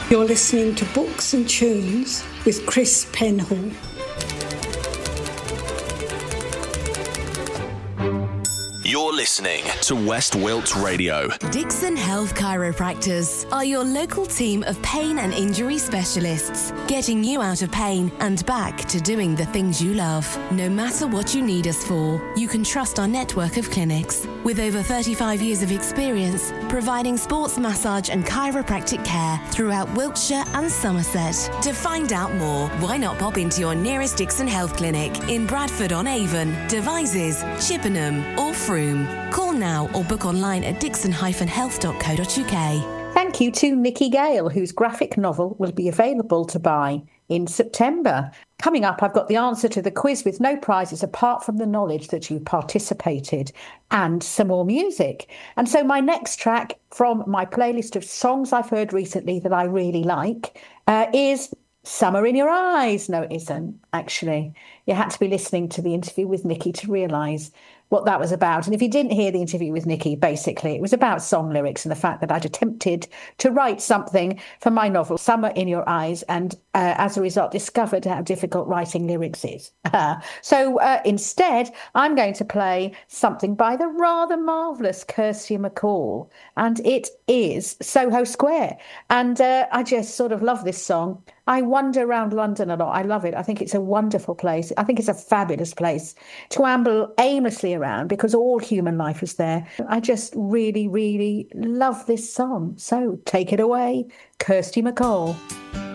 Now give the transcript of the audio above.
You're listening to Books and Tunes with Chris Penhall. You're listening to West Wilts Radio. Dixon Health Chiropractors are your local team of pain and injury specialists, getting you out of pain and back to doing the things you love. No matter what you need us for, you can trust our network of clinics. With over 35 years of experience, providing sports massage and chiropractic care throughout Wiltshire and Somerset. To find out more, why not pop into your nearest Dixon Health Clinic in Bradford-on-Avon, Devizes, Chippenham or Frome. Call now or book online at dixon-health.co.uk. Thank you to Nikki Gale, whose graphic novel will be available to buy in September. Coming up, I've got the answer to the quiz with no prizes apart from the knowledge that you participated and some more music. And so my next track from my playlist of songs I've heard recently that I really like is Summer in Your Eyes. No, it isn't, actually. You had to be listening to the interview with Nikki to realise what that was about. And if you didn't hear the interview with Nikki, basically it was about song lyrics and the fact that I'd attempted to write something for my novel, Summer in Your Eyes, and as a result discovered how difficult writing lyrics is. So instead, I'm going to play something by the rather marvellous Kirsty MacColl, and it is Soho Square. And I just sort of love this song. I wander around London a lot. I love it. I think it's a wonderful place. I think it's a fabulous place to amble aimlessly around because all human life is there. I just really, really love this song. So take it away, Kirsty MacColl.